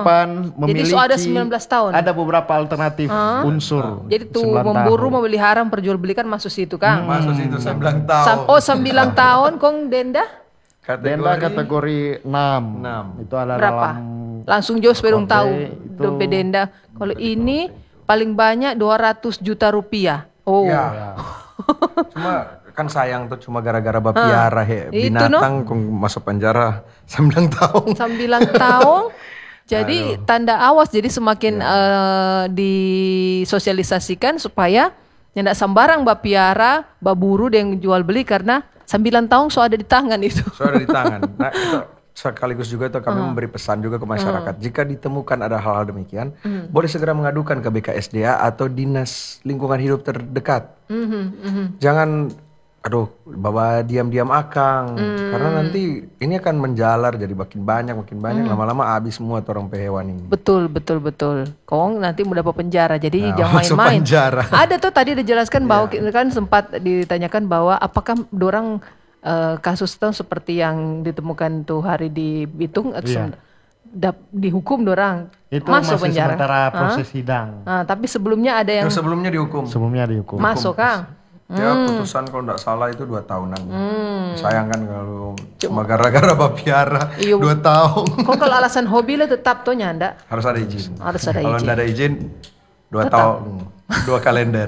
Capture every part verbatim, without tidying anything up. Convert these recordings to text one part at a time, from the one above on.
penangkapan uh. memiliki. Jadi so ada sembilan belas tahun. Ada beberapa alternatif uh. unsur. Jadi tuh memburu, memelihara, perjualbelikan masuk situ, Kang. Hmm. Masuk situ sembilan tahun. Sam- oh sembilan tahun, Kong denda? Kategori denda kategori enam. enam. Itu adalah berapa? dalam langsung jauh supaya dong tahu itu... dompet denda. Kalau ini paling banyak dua ratus juta rupiah. Oh. Ya. Cuma kan sayang tuh cuma gara-gara bapiara he binatang kong masuk penjara sembilan tahun. sembilan tahun. Jadi aduh. Tanda awas, jadi semakin ya. uh, disosialisasikan supaya tidak sembarang bapiara, baburu yang jual beli karena sembilan tahun so ada di tangan itu. So ada di tangan. Nah, itu sekaligus juga itu kami uh. memberi pesan juga ke masyarakat. Uh. Jika ditemukan ada hal-hal demikian, uh. boleh segera mengadukan ke B K S D A atau Dinas Lingkungan Hidup terdekat. Uh -huh, uh -huh. Jangan, aduh, bawa diam-diam akang. Uh. Karena nanti ini akan menjalar jadi makin banyak, makin banyak. Lama-lama uh. habis semua orang hewan ini. Betul, betul, betul. Kong nanti mau dapat penjara, jadi nah, jangan main-main. Ada tuh tadi dijelaskan bahwa yeah. kan sempat ditanyakan bahwa apakah dorang Uh, kasus itu seperti yang ditemukan tuh hari di Bitung yeah. dap, dihukum dorang itu masuk masih penjara. Sementara proses sidang. Uh, tapi sebelumnya ada yang Terus sebelumnya dihukum. Sebelumnya dihukum. Masuk Kang. Ya hmm. putusan kalau tidak salah itu dua tahunan. Hmm. Sayang kan kalau cuma gara-gara bapiara iyo, dua tahun. Kok kalau alasan hobi lah tetap tuh nyanda. Harus ada izin. Harus ada kalau izin. Kalau tidak ada izin dua tetap. tahun, dua kalender.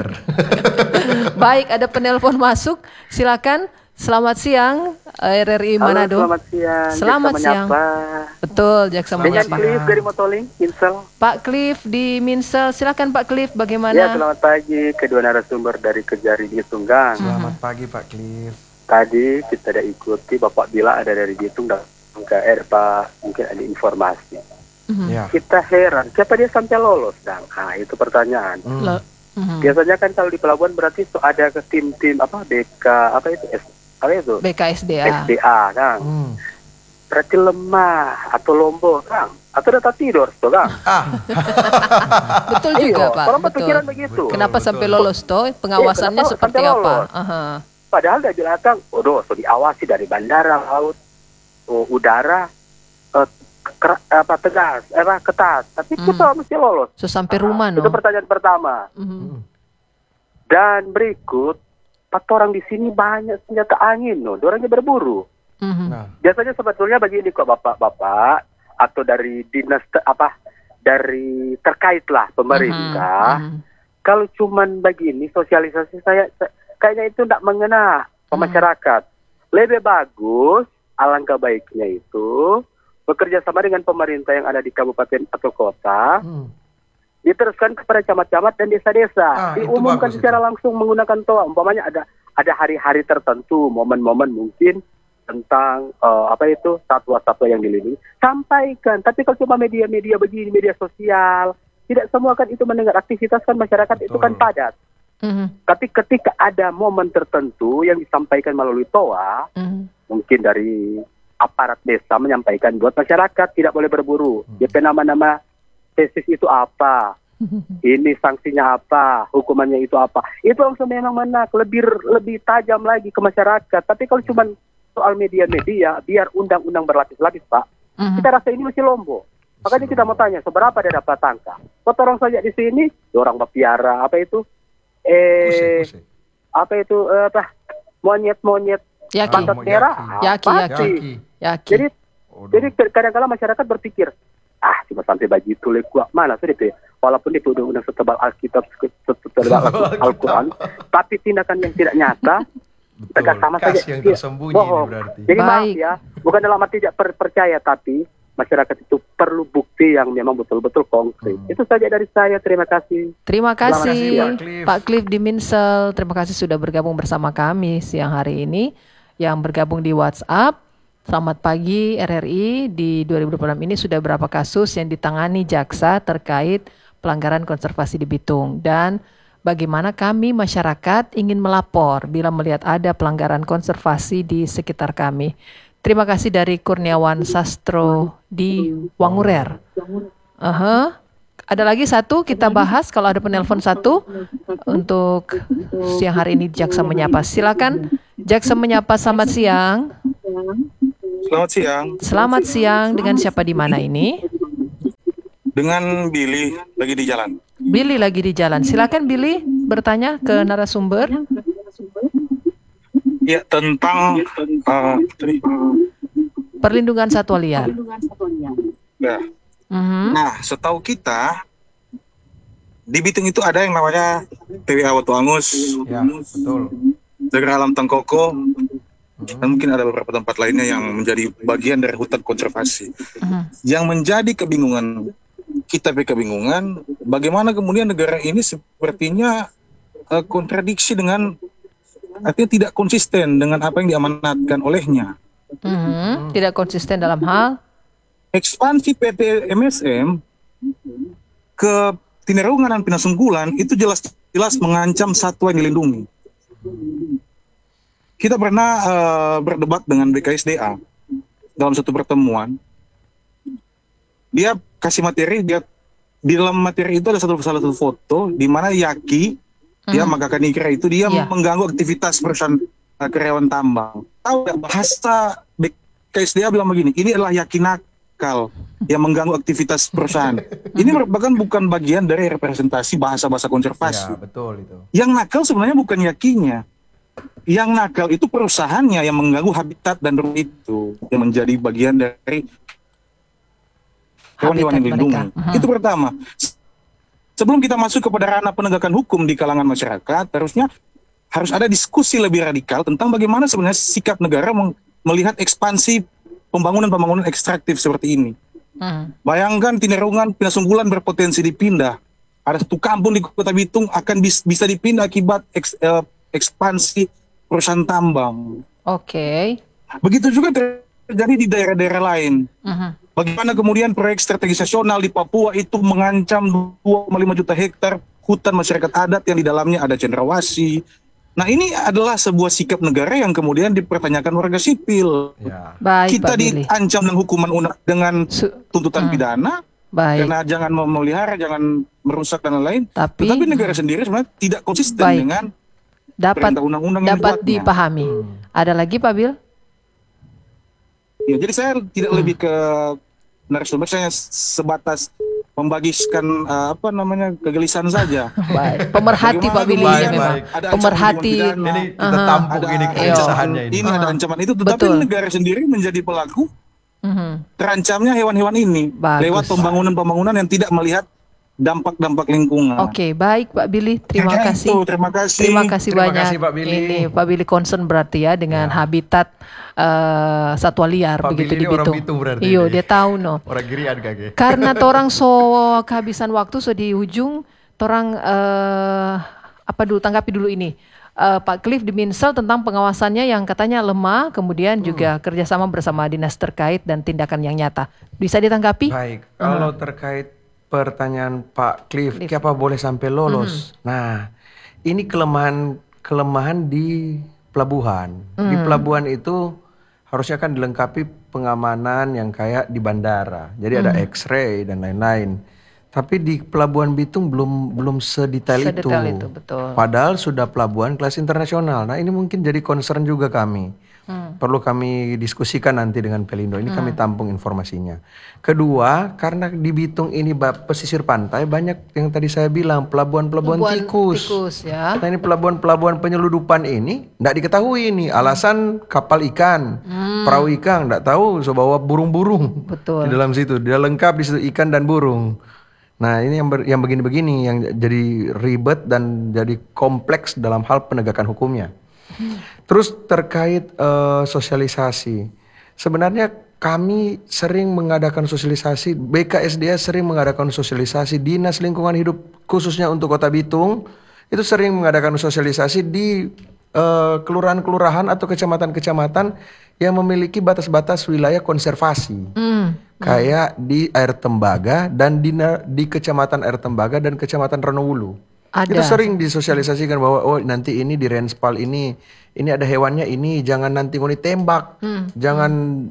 Baik, ada penelpon masuk, silakan. Selamat siang, R R I Manado. Halo, selamat siang. Selamat Jaksa siang. Menyapa. Betul, Jaksa Menyapa. Dengan Cliff dari Motoling, Minsel. Pak Cliff di Minsel, silakan Pak Cliff, bagaimana? Ya, selamat pagi kedua narasumber dari Kejari Bitung, Gang. Selamat pagi Pak Cliff. Tadi kita ada ikuti Bapak Bila ada dari Bitung dan K R Pak, mungkin ada informasi. Mm-hmm. Ya. Kita heran, siapa dia sampai lolos, Dang? Nah, itu pertanyaan. Mm. Mm-hmm. Biasanya kan kalau di pelabuhan berarti so ada ke tim-tim apa B K apa itu S apa itu? B K S D A. S D A, Kang. Hmm. Berarti lemah atau lombok, Kang. Atau data tidur, tuh, Kang. Ah. Betul juga, Pak. Orang betul. berpikiran begitu. Kenapa betul. sampai lolos, toh? Pengawasannya iya, seperti apa? Uh-huh. Padahal dari belakang, oh, so diawasi dari bandara, laut, oh, udara, uh, ker, apa tegas, apa ketat. Tapi hmm. kita mesti lolos. So sampai rumah, nah, no? Itu pertanyaan pertama. Uh-huh. Dan berikut, empat orang di sini banyak senjata angin, no. Orangnya berburu. Mm-hmm. Nah. Biasanya sebetulnya begini kok bapak-bapak atau dari dinas te, apa dari terkait lah pemerintah. Mm-hmm. Kalau cuman begini sosialisasi saya, saya kayaknya itu tidak mengena ke masyarakat. Mm-hmm. Lebih bagus, alangkah baiknya itu bekerja sama dengan pemerintah yang ada di kabupaten atau kota. Mm. Diteruskan kepada camat-camat dan desa-desa, ah, diumumkan secara itu. langsung menggunakan toa. Umpamanya ada ada hari-hari tertentu, momen-momen mungkin tentang uh, apa itu satwa-satwa yang dilindungi, sampaikan. Tapi kalau cuma media-media begini, media sosial, tidak semua kan itu mendengar. Aktivitas kan masyarakat Betul. itu kan padat. Mm-hmm. Tapi ketika ada momen tertentu yang disampaikan melalui toa, mm-hmm. mungkin dari aparat desa menyampaikan buat masyarakat tidak boleh berburu. Mm-hmm. D P nama-nama spesies itu apa, ini sanksinya apa, hukumannya itu apa, itu langsung memang menak lebih lebih tajam lagi ke masyarakat. Tapi kalau cuma soal media-media, biar undang-undang berlapis-lapis, Pak, mm-hmm. kita rasa ini masih lombok. Makanya kita mau tanya, seberapa dia dapat tangka? Kota orang saja di sini, orang bapiara apa itu, eh, pusing, pusing. apa itu, eh, apa, monyet-monyet, pantat merah, yaki, yaki, yaki. Jadi, oh, jadi kadang-kadang masyarakat berpikir. Ah, cuma sampai begitu lekua mana sih D P? Walaupun dia udah udah setebal Alkitab, setebal Al-Quran, tapi tindakan yang tidak nyata, tegas sama saja. Yang tersembunyi bohong. Berarti. Jadi Baik. maaf ya, bukan dalam arti tidak per percaya, tapi masyarakat itu perlu bukti yang memang betul-betul konkret. Hmm. Itu saja dari saya. Terima kasih. Terima kasih, Terima kasih Pak Cliff. Pak Cliff di Minsel. Terima kasih sudah bergabung bersama kami siang hari ini. Yang bergabung di WhatsApp. Selamat pagi R R I, di dua ribu dua puluh enam ini sudah berapa kasus yang ditangani jaksa terkait pelanggaran konservasi di Bitung, dan bagaimana kami masyarakat ingin melapor bila melihat ada pelanggaran konservasi di sekitar kami. Terima kasih dari Kurniawan Sastro di Wangurer. Uh-huh. Ada lagi satu kita bahas kalau ada penelpon satu untuk siang hari ini Jaksa Menyapa. Silakan Jaksa Menyapa, selamat siang. Selamat siang. Selamat siang, dengan siapa di mana ini? dengan Billy lagi di jalan. Billy lagi di jalan. Silakan Billy bertanya ke narasumber. Ya, tentang uh, perlindungan satwa liar. Ya. Mhm. Nah, setahu kita di Bitung itu ada yang namanya T W A Watu Angus, Ya, betul. Negara Alam Tangkoko, dan mungkin ada beberapa tempat lainnya yang menjadi bagian dari hutan konservasi. Mhm. Yang menjadi kebingungan, kita kebingungan, bagaimana kemudian negara ini sepertinya uh, kontradiksi dengan, artinya tidak konsisten dengan apa yang diamanatkan olehnya. Mhm. Tidak konsisten dalam hal Ekspansi P T M S M ke Tinerungan dan Pinasunggulan itu jelas-jelas mengancam satwa yang dilindungi. Kita pernah uh, berdebat dengan B K S D A dalam satu pertemuan. Dia kasih materi, dia di dalam materi itu ada satu salah satu foto di mana Yaki, dia Mhm. Makaka Nikra itu dia Iya. mengganggu aktivitas perusahaan uh, karyawan tambang. Tahu nggak bahasa B K S D A bilang begini, ini adalah Yaki nakal yang mengganggu aktivitas perusahaan. Ini merupakan bukan bagian dari representasi bahasa-bahasa konservasi. Ya, betul itu. Yang nakal sebenarnya bukan Yakinya. Yang nakal itu perusahaannya yang mengganggu habitat dan ruang itu, yang menjadi bagian dari hewan-hewan habitat yang dilindungi. mereka. Mhm. Itu pertama. Sebelum kita masuk kepada ranah penegakan hukum di kalangan masyarakat, harusnya harus ada diskusi lebih radikal tentang bagaimana sebenarnya sikap negara meng- melihat ekspansi pembangunan-pembangunan ekstraktif seperti ini. Mhm. Bayangkan Tinerungan, Pinasunggulan berpotensi dipindah. Ada satu kampung di Kota Bitung akan bis- bisa dipindah akibat eks- eh, ekspansi perusahaan tambang. Oke. Begitu juga terjadi di daerah-daerah lain. Mhm. Bagaimana kemudian proyek strategis nasional di Papua itu mengancam dua koma lima juta hektar hutan masyarakat adat yang di dalamnya ada cendrawasih. Nah, ini adalah sebuah sikap negara yang kemudian dipertanyakan warga sipil. Ya. Baik, Kita Pak Billy. diancam dengan hukuman undang dengan Su- tuntutan Hmm. pidana Baik. karena jangan memelihara, jangan merusak dan lain-lain. Tapi Tetapi negara sendiri sebenarnya tidak konsisten Baik. dengan dapat perintah undang-undang yang dapat dibuatnya. dipahami. Ada lagi Pak Bil? Ya, jadi saya tidak Hmm. lebih ke narasumber, saya sebatas membagiskan uh, apa namanya kegelisahan saja. Baik. Pemerhati Bagaimana Pak Billy baik, ini kemudian memang. baik. ada ancaman Pemerhati. hukuman pidana, Ini kita Aha. tampung ada- ini iya. keresahannya ini. ini ada Aha. ancaman itu, tetapi Betul. negara sendiri menjadi pelaku Mhm. terancamnya hewan-hewan ini Bagus. lewat pembangunan-pembangunan yang tidak melihat dampak-dampak lingkungan. Oke, baik Pak Billy. Terima Ya, kasih. itu, terima kasih. Terima kasih Terima banyak. kasih, Pak Billy. Ini Pak Billy concern berarti ya dengan Ya. habitat eh, satwa liar Pak begitu Billy di ini orang Bitung. Bitung berarti Iyo, ini. dia tahu no. Orang girian kage. Karena torang so kehabisan waktu so di ujung, torang eh, apa dulu tanggapi dulu ini. Eh, Pak Cliff di Minsel tentang pengawasannya yang katanya lemah, kemudian juga kerjasama bersama dinas terkait dan tindakan yang nyata. Bisa ditanggapi? Baik, kalau terkait pertanyaan Pak Cliff, Cliff. kenapa boleh sampai lolos? Nah, ini kelemahan kelemahan di pelabuhan. Di pelabuhan itu harusnya kan dilengkapi pengamanan yang kayak di bandara. Jadi ada X-ray dan lain-lain. Tapi di Pelabuhan Bitung belum belum sedetail, Sedetail itu. itu, betul. Padahal sudah pelabuhan kelas internasional. Nah, ini mungkin jadi concern juga kami. Hmm. Perlu kami diskusikan nanti dengan Pelindo. Ini kami tampung informasinya. Kedua, karena di Bitung ini ba- pesisir pantai banyak yang tadi saya bilang pelabuhan-pelabuhan Pelabuhan tikus. tikus, ya. Nah, ini pelabuhan-pelabuhan penyeludupan ini tidak diketahui ini. Alasan kapal ikan, perahu ikan tidak tahu so bawa burung-burung Betul. di dalam situ. Dia lengkap di situ ikan dan burung. Nah, ini yang ber- yang begini-begini yang jadi ribet dan jadi kompleks dalam hal penegakan hukumnya. Terus terkait eh, sosialisasi, sebenarnya kami sering mengadakan sosialisasi, B K S D A sering mengadakan sosialisasi, Dinas Lingkungan Hidup khususnya untuk Kota Bitung itu sering mengadakan sosialisasi di eh, kelurahan-kelurahan atau kecamatan-kecamatan yang memiliki batas-batas wilayah konservasi. Hmm. Kayak di Air Tembaga dan di, na- di Kecamatan Air Tembaga dan Kecamatan Renowulu. Ada. Itu sering disosialisasikan bahwa oh nanti ini di Renspal ini ini ada hewannya ini jangan nanti mau ditembak, jangan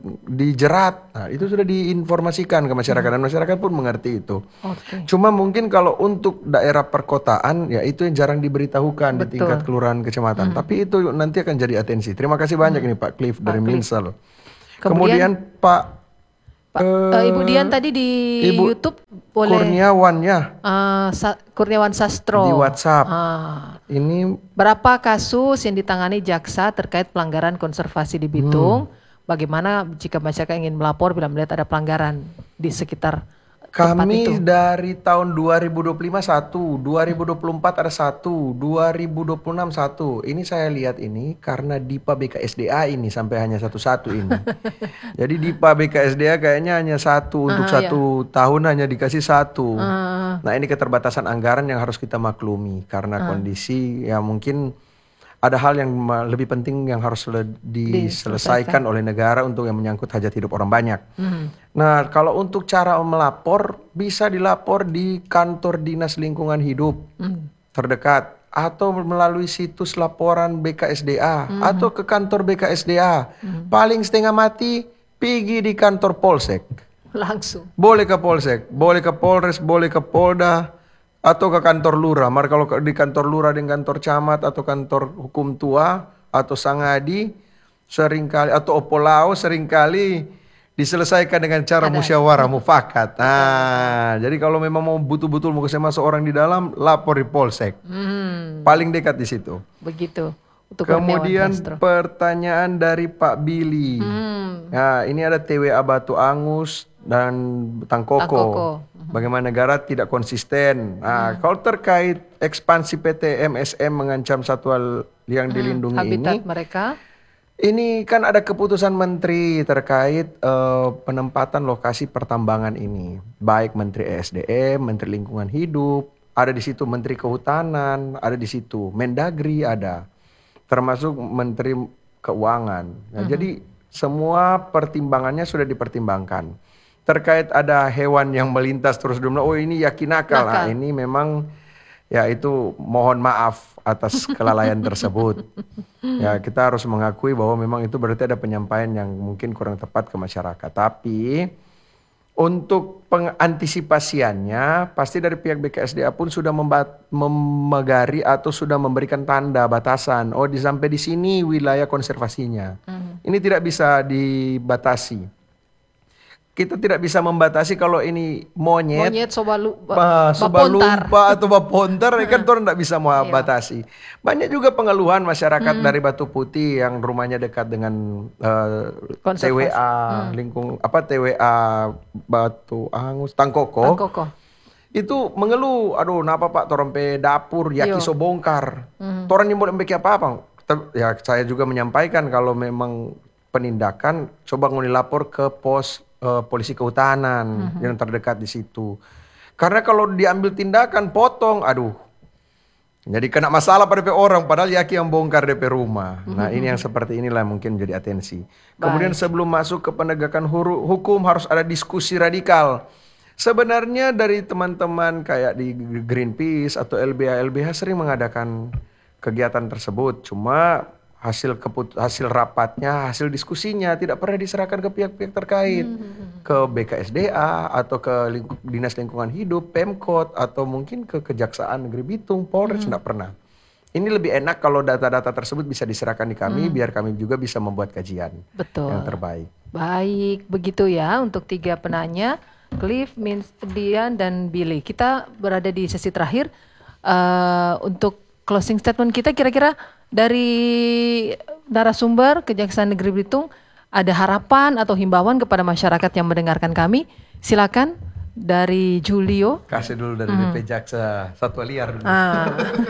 dijerat. Nah, itu sudah diinformasikan ke masyarakat dan masyarakat pun mengerti itu. Oke. Cuma mungkin kalau untuk daerah perkotaan ya itu yang jarang diberitahukan di Betul. tingkat kelurahan kecamatan. Tapi itu nanti akan jadi atensi. Terima kasih banyak ini Pak Cliff dari Cliff. Minsel. Kemudian- Kemudian Pak Pak, uh, Ibu Dian tadi di Ibu YouTube boleh Kurniawan ya uh, Sa- Kurniawan Sastro di WhatsApp. Ah. Ini Berapa kasus yang ditangani jaksa terkait pelanggaran konservasi di Bitung? Hmm. Bagaimana jika masyarakat ingin melapor bila melihat ada pelanggaran di sekitar tempat kami itu? dari tahun dua ribu dua puluh lima satu, dua ribu dua puluh empat ada satu, dua ribu dua puluh enam satu. Ini saya lihat ini karena Dipa B K S D A ini sampai hanya satu-satu ini. Jadi Dipa B K S D A kayaknya hanya satu untuk Ah, satu tahun hanya dikasih satu. Ah. Nah ini keterbatasan anggaran yang harus kita maklumi karena kondisi ya mungkin ada hal yang ma- lebih penting yang harus le- diselesaikan oleh negara untuk yang menyangkut hajat hidup orang banyak. Hmm. Nah, kalau untuk cara melapor, bisa dilapor di kantor dinas lingkungan hidup Hmm. terdekat atau melalui situs laporan B K S D A atau ke kantor B K S D A. Paling setengah mati, pergi di kantor Polsek. Langsung. Boleh ke Polsek, boleh ke Polres, boleh ke Polda, atau ke kantor lurah. Maka kalau ke- di kantor lurah dan kantor camat atau kantor hukum tua atau sangadi seringkali atau opolao seringkali diselesaikan dengan cara Ada. musyawarah mufakat. Nah, jadi kalau memang mau betul-betul mau kesema seorang di dalam, lapor di Polsek. Hmm. Paling dekat di situ. Begitu. Untuk Kurniawan Kemudian Sastro. pertanyaan dari Pak Billy. Hmm. Nah, ini ada T W A Batu Angus dan Tangkoko. Tangkoko. Bagaimana negara tidak konsisten. Nah, kalau terkait ekspansi P T M S M mengancam satwa yang dilindungi Habitat ini, mereka. ini kan ada keputusan menteri terkait eh, penempatan lokasi pertambangan ini. Baik Menteri E S D M, Menteri Lingkungan Hidup, ada di situ Menteri Kehutanan, ada di situ Mendagri ada. Termasuk Menteri Keuangan. Nah, jadi semua pertimbangannya sudah dipertimbangkan. Terkait ada hewan yang melintas terus oh ini yakin nakal. Nah, Nakal. ini memang ya itu mohon maaf atas kelalaian tersebut. Ya kita harus mengakui bahwa memang itu berarti ada penyampaian yang mungkin kurang tepat ke masyarakat. Tapi untuk pengantisipasiannya pasti dari pihak B K S D A pun sudah membat- memegari atau sudah memberikan tanda batasan. Oh di sampai di sini wilayah konservasinya. Ini tidak bisa dibatasi. Kita tidak bisa membatasi kalau ini monyet, Monyet sobalu, Bah, bapontar. Subalumpa atau bapontar ini kan orang tidak bisa mau batasi. Banyak juga pengeluhan masyarakat dari Batu Putih yang rumahnya dekat dengan eh, T W A lingkung apa T W A Batu Angus Tangkoko. Tangkoko. Itu mengeluh, aduh napa Pak torompe dapur yaki so bongkar. Toran yang boleh bikin apa-apa. Ter- Ya saya juga menyampaikan kalau memang penindakan coba nguni lapor ke pos eh, polisi kehutanan yang terdekat di situ. Karena kalau diambil tindakan potong, aduh. Jadi kena masalah pada D P orang padahal yaki yang bongkar D P rumah. Nah, ini yang seperti inilah mungkin jadi atensi. Kemudian sebelum masuk ke penegakan huru- hukum harus ada diskusi radikal. Sebenarnya dari teman-teman kayak di Greenpeace atau L B H L B H sering mengadakan kegiatan tersebut. Cuma hasil keput hasil rapatnya, hasil diskusinya tidak pernah diserahkan ke pihak-pihak terkait, ke B K S D A atau ke lingku- Dinas Lingkungan Hidup, Pemkot atau mungkin ke Kejaksaan Negeri Bitung, Polres tidak pernah. Ini lebih enak kalau data-data tersebut bisa diserahkan di kami, biar kami juga bisa membuat kajian Betul. yang terbaik. Baik, begitu ya untuk tiga penanya, Cliff, Min- Dian, dan Billy. Kita berada di sesi terakhir. Eh, untuk closing statement kita kira-kira dari narasumber Kejaksaan Negeri Bitung ada harapan atau himbauan kepada masyarakat yang mendengarkan kami? Silakan dari Julio. Kasih dulu dari D P Jaksa Satwa Liar dulu. Ah.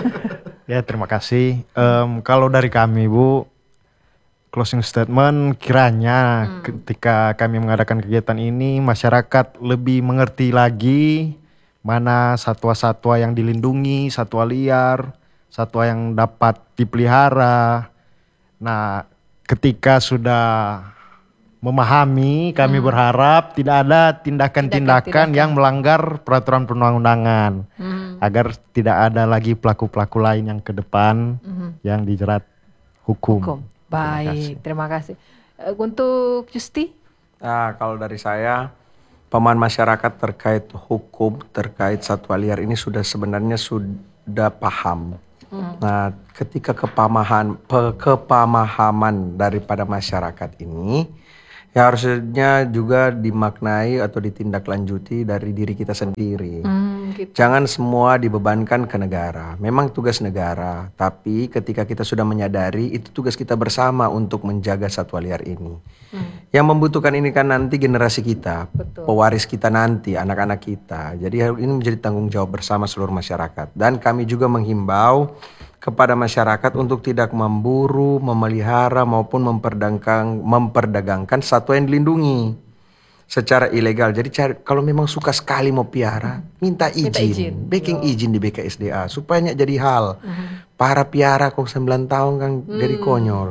Ya terima kasih. Em, kalau dari kami Bu, closing statement kiranya ketika kami mengadakan kegiatan ini masyarakat lebih mengerti lagi mana satwa-satwa yang dilindungi, satwa liar, satwa yang dapat dipelihara. Nah, ketika sudah memahami, kami berharap tidak ada tindakan-tindakan yang melanggar peraturan perundang-undangan, agar tidak ada lagi pelaku-pelaku lain yang ke depan yang dijerat hukum. Hukum. Baik, terima kasih. Eh, Untuk Justi? Nah, kalau dari saya, pemahaman masyarakat terkait hukum, terkait satwa liar ini sudah sebenarnya sudah paham. Nah, ketika kepamahan, pe- kepamahaman daripada masyarakat ini, Ya harusnya juga dimaknai atau ditindaklanjuti dari diri kita sendiri. Hmm, gitu. Jangan semua dibebankan ke negara. Memang tugas negara, tapi ketika kita sudah menyadari itu tugas kita bersama untuk menjaga satwa liar ini. Hmm. Yang membutuhkan ini kan nanti generasi kita, Betul. pewaris kita nanti, anak-anak kita. Jadi ini menjadi tanggung jawab bersama seluruh masyarakat. Dan kami juga menghimbau kepada masyarakat untuk tidak memburu, memelihara maupun memperdagangkan, memperdagangkan satwa yang dilindungi secara ilegal. Jadi cari, kalau memang suka sekali mau piara, minta izin, minta izin. backing izin di B K S D A supaya nggak jadi hal. Uh-huh. Para piara kok sembilan tahun kan hmm. jadi konyol.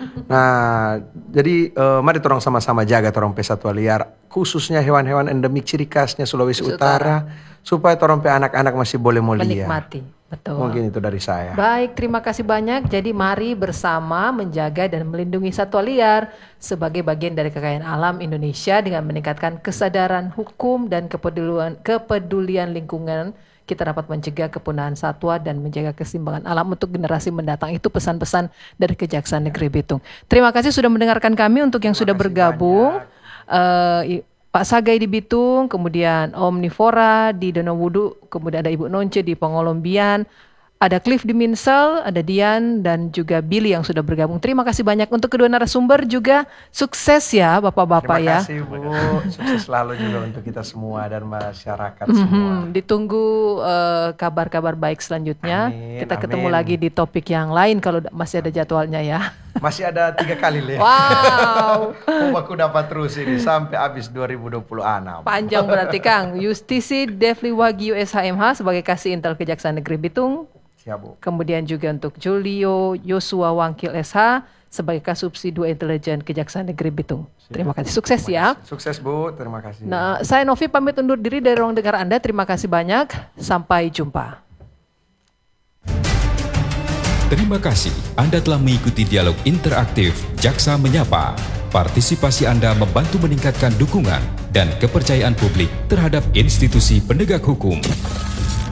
Nah, jadi uh, mari torong sama-sama jaga torong pe satwa liar, khususnya hewan-hewan endemik ciri khasnya Sulawesi Utara, Utara, supaya torong pe anak-anak masih boleh mau liar. Menikmati. Betul. Mungkin itu dari saya. Baik, terima kasih banyak. Jadi mari bersama menjaga dan melindungi satwa liar sebagai bagian dari kekayaan alam Indonesia dengan meningkatkan kesadaran hukum dan kepedulian, kepedulian lingkungan. Kita dapat mencegah kepunahan satwa dan menjaga keseimbangan alam untuk generasi mendatang. Itu pesan-pesan dari Kejaksaan Negeri Bitung. Terima kasih sudah mendengarkan kami. Untuk yang sudah bergabung, uh, Pak Sagai di Bitung, kemudian Omnivora di Danau Wudu, kemudian ada Ibu Nonce di Pengolombian, ada Cliff di Minsel, ada Dian dan juga Billy yang sudah bergabung. Terima kasih banyak untuk kedua narasumber juga. Sukses ya Bapak-bapak ya. Terima kasih Bu, sukses selalu juga untuk kita semua dan masyarakat mm-hmm. semua. Ditunggu uh, kabar-kabar baik selanjutnya. Amin, kita amin. ketemu lagi di topik yang lain kalau masih ada jadwalnya ya. Masih ada tiga kali Le. Wow. Aku dapat terus ini sampai habis dua ribu dua puluh enam. Panjang berarti Kang. Justisi Devli Wagyu S H M H sebagai Kasih Intel Kejaksaan Negeri Bitung. Siap, Bu. Kemudian juga untuk Julio Yosua Wangkil S H sebagai Kasubsi dua Intelijen Kejaksaan Negeri Bitung. Siap. Terima kasih. Sukses terima ya. Kasih. Sukses Bu, terima kasih. Nah, saya Novi pamit undur diri dari ruang dengar Anda. Terima kasih banyak. Sampai jumpa. Terima kasih Anda telah mengikuti dialog interaktif Jaksa Menyapa. Partisipasi Anda membantu meningkatkan dukungan dan kepercayaan publik terhadap institusi penegak hukum.